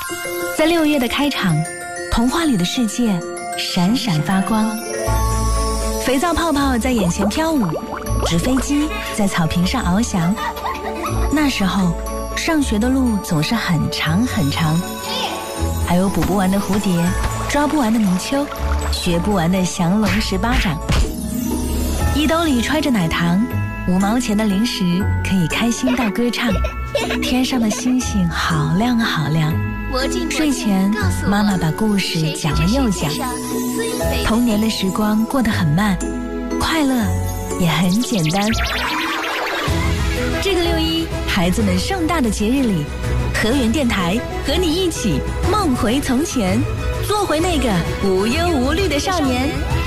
在6月的开场，童话里的世界闪闪发光。肥皂泡泡在眼前飘舞，纸飞机在草坪上翱翔。那时候，上学的路总是很长很长，还有捕不完的蝴蝶，抓不完的泥鳅，学不完的降龙十八掌。衣兜里揣着奶糖，5毛钱的零食可以开心到歌唱。天上的星星好亮好亮。睡前，妈妈把故事讲了又讲。童年的时光过得很慢，快乐也很简单。这个6·1，孩子们盛大的节日里，河源电台和你一起梦回从前，做回那个无忧无虑的少年。